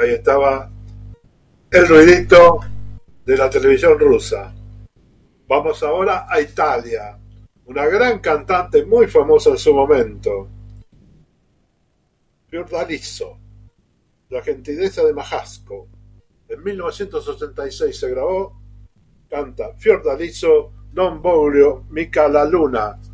Ahí estaba el ruidito de la televisión rusa. Vamos ahora a Italia. Una gran cantante muy famosa en su momento. Fiordaliso, la gentileza de Majasco. En 1986 se grabó. Canta Fiordaliso non voglio mica la luna.